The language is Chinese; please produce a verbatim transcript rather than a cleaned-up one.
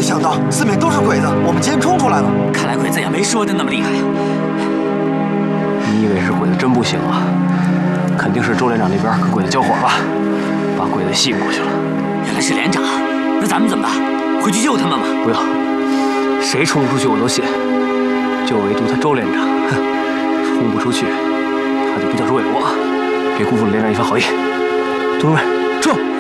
想到四面都是鬼子，我们今天冲出来了。 看来鬼子也没说的那么厉害呀。 你以为是鬼子真不行啊？肯定是周连长那边跟鬼子交火了，把鬼子吸引过去了。 原来是连长，那咱们怎么办？回去救他们吗？ 不要，谁冲不出去我都信，就唯独他周连长，哼，冲不出去，他就不叫是为我。别辜负了连长一番好意。杜中尉，撤！